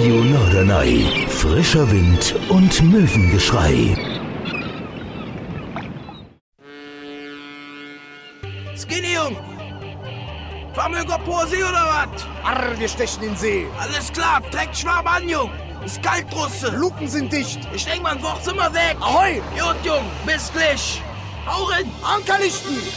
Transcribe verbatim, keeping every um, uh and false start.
Radio Norderney. Frischer Wind und Möwengeschrei. Skinny, Jung! Vermögen Posi oder was? Arr, wir stechen in den See. Alles klar, trägt Schwab an, Jung. Ist kalt, Russe. Luken sind dicht. Ich denk mal, ein Woch sind wir weg. Ahoi! Gut, Jung, bis gleich. Hau rein. Ankerlichten!